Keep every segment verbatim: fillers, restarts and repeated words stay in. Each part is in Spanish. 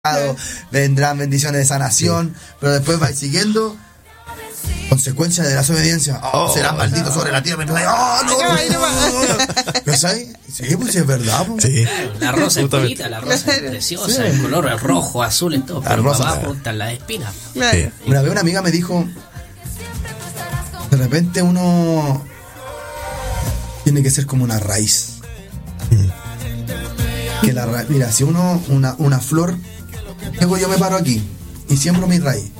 vendrán bendiciones de sanación, sí. Pero después va siguiendo consecuencias de la desobediencia. Oh, oh, será maldito no. sobre la tierra. Oh, no, no, no, no. ¿Lo sabes? Sí, pues es verdad. Pues. Sí. La rosa es bonita, la rosa es preciosa, sí. El color es rojo, azul, es todo. Pero rosa, abajo están las espinas. Claro. Sí. Una vez una amiga me dijo, de repente uno tiene que ser como una raíz. Mm. Que la ra- mira, si uno, una, una flor, luego yo me paro aquí y siembro mi raíz.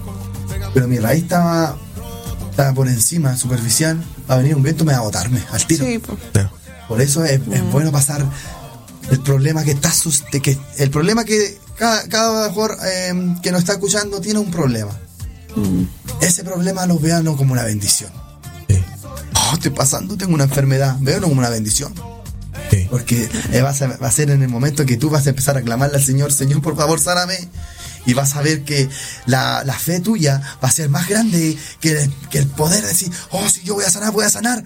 Pero mi raíz estaba, estaba por encima, superficial. Va a venir un viento, me va a botarme al tiro. Sí, pues. Por eso es, mm. es bueno pasar el problema que está de que el problema que cada, cada mejor eh, que nos está escuchando tiene un problema. Mm. Ese problema lo vean como una bendición. Sí. Oh, estoy pasando, tengo una enfermedad, véanlo como una bendición. Sí. Porque eh, va, a, va a ser en el momento que tú vas a empezar a clamarle al Señor, Señor, por favor, sáname. Y vas a ver que la, la fe tuya va a ser más grande que, que el poder de decir, oh, si yo voy a sanar, voy a sanar.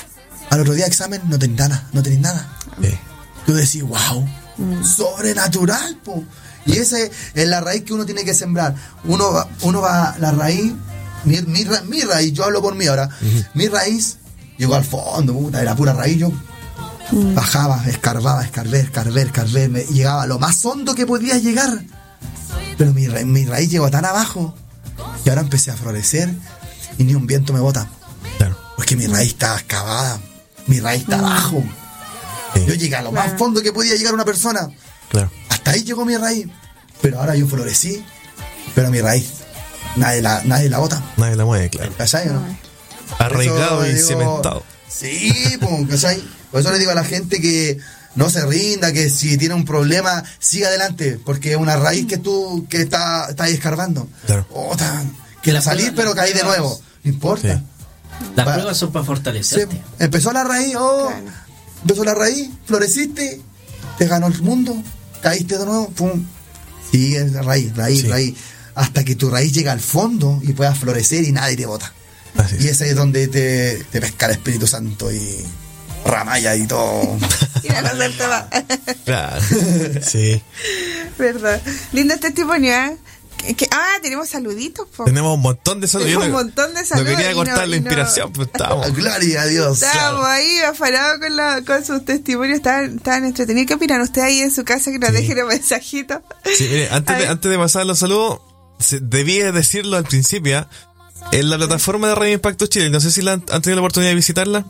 Al otro día examen, no tenés nada, no tenés nada. Sí. Tú decís, wow, mm. sobrenatural, po. Y esa es la raíz que uno tiene que sembrar. Uno va, uno va la raíz, mi, mi, mi raíz, yo hablo por mí ahora, uh-huh. Mi raíz llegó al fondo, puta, era pura raíz, yo mm. bajaba, escarbaba, escarbé, escarbé, escarbé, me llegaba a lo más hondo que podía llegar. Pero mi, ra- mi raíz llegó tan abajo que ahora empecé a florecer y ni un viento me bota. Claro. Porque mi raíz estaba excavada, mi raíz está abajo. Sí. Yo llegué a lo claro. más fondo que podía llegar una persona. Claro. Hasta ahí llegó mi raíz. Pero ahora yo florecí, pero mi raíz nadie la, nadie la bota. Nadie la mueve, claro. ¿Cachai o no? Arraigado y digo, cimentado. Sí, pues, ¿cachai? Por eso le digo a la gente que no se rinda, que si tiene un problema, siga adelante, porque es una raíz que tú que está, está ahí escarbando. Claro. Otra, que la salir, pero caí de nuevo. No importa. Sí. Las Va, pruebas son para fortalecerte. Sí, empezó la raíz, oh, claro. empezó la raíz, floreciste, te ganó el mundo, caíste de nuevo, pum. Sigue raíz, raíz, sí. raíz, hasta que tu raíz llega al fondo y puedas florecer y nadie te bota. Así y ese es donde te, te pesca el Espíritu Santo y ramaya y todo. Y la cosa te va. Claro. Sí. Verdad. Lindo testimonio, ¿eh? Que, que, ah, tenemos saluditos, po. Tenemos un montón de saludos. Tenemos un montón de saludos. No quería cortar no, la inspiración, no. Pues estábamos. Gloria a Dios. Estábamos claro. ahí afanados con, la, con sus testimonios. Estaban, estaban entretenidos. ¿Qué opinan ustedes ahí en su casa? Que nos sí. dejen un mensajito. Sí, mire, antes de, antes de pasar los saludos, se, debía decirlo al principio. En la plataforma de Radio Impacto Chile, no sé si la han, han tenido la oportunidad de visitarla.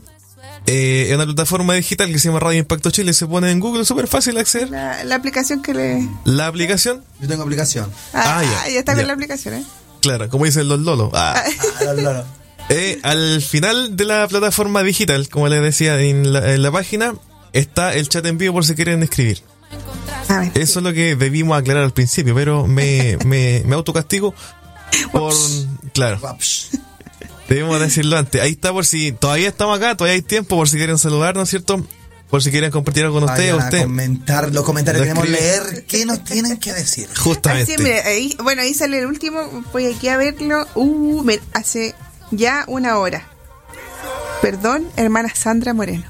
Eh, es una plataforma digital que se llama Radio Impacto Chile. Se pone en Google, súper fácil de acceder. La, la aplicación que le... ¿La aplicación? Yo tengo aplicación. Ah, ah ya, ya está ya. Con la aplicación, ¿eh? Claro, como dicen los lolos. Ah. Ah, los lolos. Eh, al final de la plataforma digital, como les decía en la, en la página, está el chat en vivo por si quieren escribir. Ah, eso sí. Es lo que debimos aclarar al principio, pero me, me, me autocastigo por... Claro. Debemos decirlo antes. Ahí está por si todavía estamos acá, todavía hay tiempo por si quieren saludarnos, ¿cierto? Por si quieren compartir algo con ustedes. Usted. Comentar los comentarios, queremos leer qué nos tienen que decir. Justamente. Así, mira, ahí, bueno, ahí sale el último, voy aquí a verlo. Uh, me, hace ya una hora. Perdón, hermana Sandra Moreno.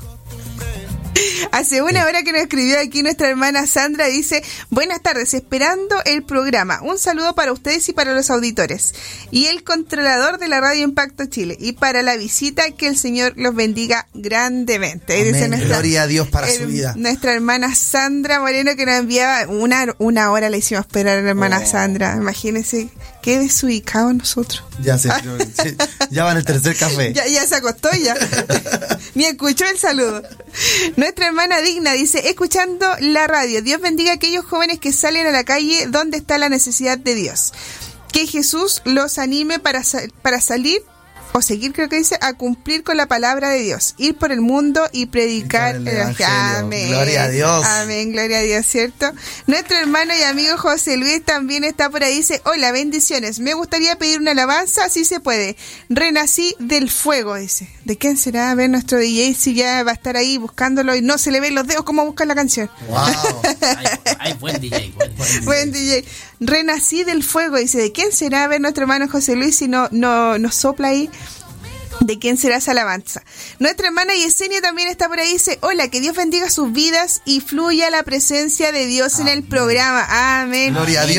Hace una hora que nos escribió aquí nuestra hermana Sandra, dice: buenas tardes, esperando el programa. Un saludo para ustedes y para los auditores y el controlador de la Radio Impacto Chile, y para la visita, que el Señor los bendiga grandemente. Amén. Dice nuestra, Gloria a Dios para el, su vida. Nuestra hermana Sandra Moreno, que nos enviaba una, una hora, le hicimos esperar a la hermana oh. Sandra. Imagínense qué desubicado nosotros. Ya se, ya van el tercer café. Ya, ya se acostó ya. Ni escuchó el saludo. Nuestra hermana Digna dice: escuchando la radio, Dios bendiga a aquellos jóvenes que salen a la calle donde está la necesidad de Dios. Que Jesús los anime para, para salir o seguir, creo que dice, a cumplir con la palabra de Dios, ir por el mundo y predicar el evangelio. Amén. Gloria a Dios. Amén, gloria a Dios, ¿cierto? Nuestro hermano y amigo José Luis también está por ahí, dice: hola, bendiciones, me gustaría pedir una alabanza, si se puede. Renací del fuego, dice. ¿De quién será? A ver, nuestro D J si ya va a estar ahí buscándolo y no se le ven los dedos cómo buscar la canción. Wow. Ay, ay, buen D J, buen, buen D J. Buen D J. Renací del fuego, dice. ¿De quién será? A ver, nuestro hermano José Luis si no, no nos sopla ahí. ¿De quién será esa alabanza? Nuestra hermana Yesenia también está por ahí. Dice, hola, que Dios bendiga sus vidas y fluya la presencia de Dios Amén. En el programa. Amén. Gloria a Dios.